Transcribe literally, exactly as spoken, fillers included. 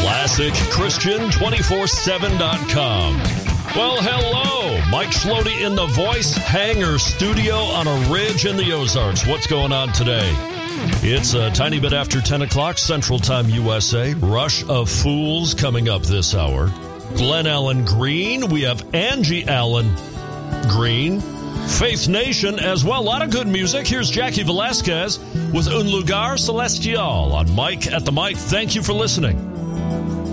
Classic Christian two four seven dot com. Well, hello. Mike Schlody in the Voice Hangar Studio on a ridge in the Ozarks. What's going on today? It's a tiny bit after ten o'clock Central Time U S A. Rush of Fools coming up this hour. Glenn Allen Green. We have Angie Allen Green. Faith Nation as well. A lot of good music. Here's Jackie Velasquez with Un Lugar Celestial on Mike at the Mic. Thank you for listening.